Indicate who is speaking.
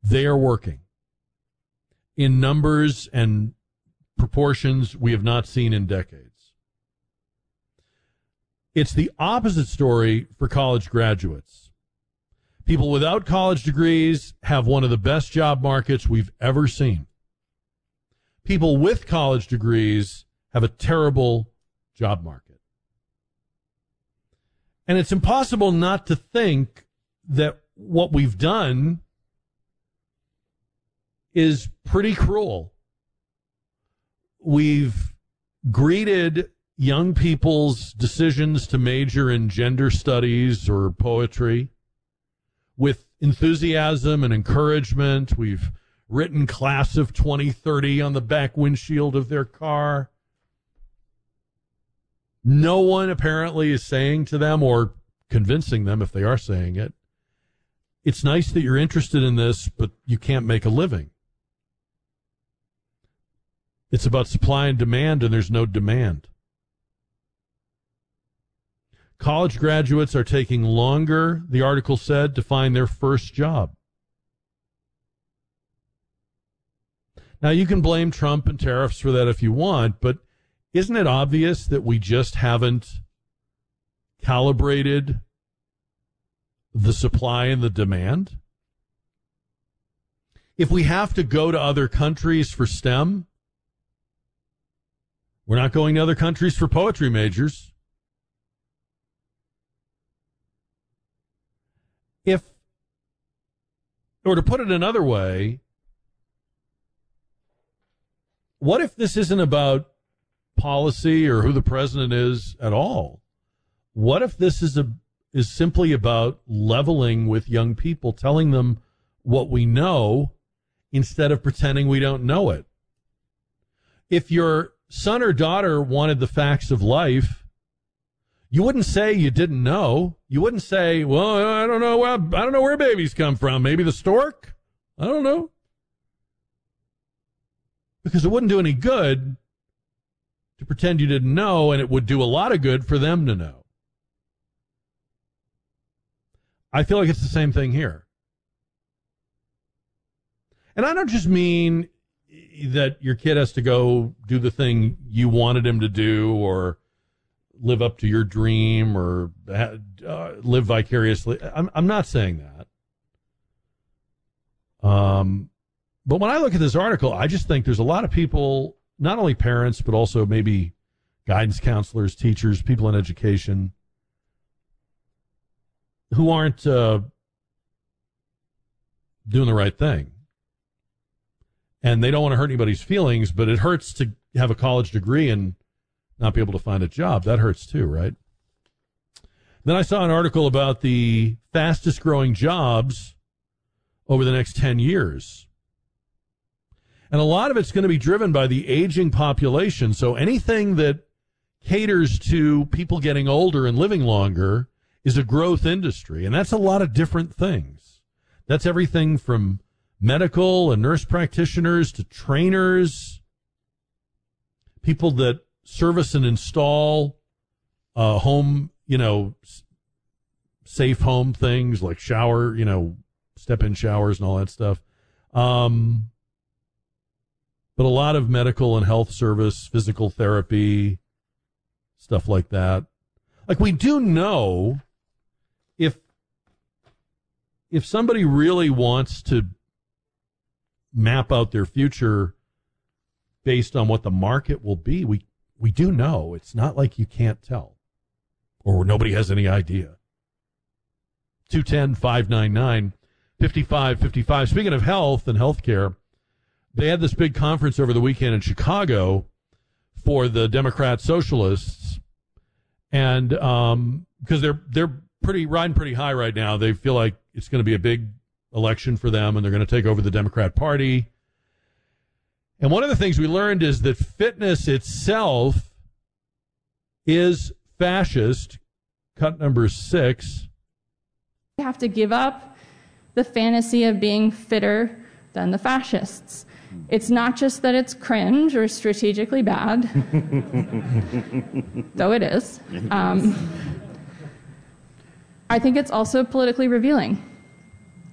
Speaker 1: They are working in numbers and proportions we have not seen in decades. It's the opposite story for college graduates. People without college degrees have one of the best job markets we've ever seen. People with college degrees have a terrible job market. And it's impossible not to think that what we've done is pretty cruel. We've greeted young people's decisions to major in gender studies or poetry with enthusiasm and encouragement. We've written class of 2030 on the back windshield of their car. No one apparently is saying to them or convincing them, if they are saying it, it's nice that you're interested in this, but you can't make a living. It's about supply and demand, and there's no demand. College graduates are taking longer, the article said, to find their first job. Now, you can blame Trump and tariffs for that if you want, but isn't it obvious that we just haven't calibrated the supply and the demand? If we have to go to other countries for STEM, we're not going to other countries for poetry majors. Or to put it another way, what if this isn't about policy or who the president is at all? What if this is simply about leveling with young people, telling them what we know instead of pretending we don't know it? If your son or daughter wanted the facts of life, you wouldn't say you didn't know. You wouldn't say, well, I don't know. I don't know where babies come from. Maybe the stork? I don't know. Because it wouldn't do any good to pretend you didn't know, and it would do a lot of good for them to know. I feel like it's the same thing here. And I don't just mean that your kid has to go do the thing you wanted him to do or live up to your dream or live vicariously. I'm not saying that. But when I look at this article, I just think there's a lot of people, not only parents, but also maybe guidance counselors, teachers, people in education, who aren't doing the right thing. And they don't want to hurt anybody's feelings, but it hurts to have a college degree and not be able to find a job. That hurts too, right? Then I saw an article about the fastest growing jobs over the next 10 years. And a lot of it's going to be driven by the aging population. So anything that caters to people getting older and living longer is a growth industry. And that's a lot of different things. That's everything from medical and nurse practitioners to trainers, people that service and install home, safe home things like shower, step-in showers and all that stuff. But a lot of medical and health service, physical therapy, stuff like that. Like, we do know if somebody really wants to map out their future based on what the market will be, we do know. It's not like you can't tell or nobody has any idea. 210-599-5555. Speaking of health and healthcare, they had this big conference over the weekend in Chicago for the Democrat Socialists, and because they're riding pretty high right now. They feel like it's going to be a big election for them, and they're going to take over the Democrat Party. And one of the things we learned is that fitness itself is fascist. Cut number 6.
Speaker 2: We have to give up the fantasy of being fitter than the fascists. It's not just that it's cringe or strategically bad, though it is. I think it's also politically revealing.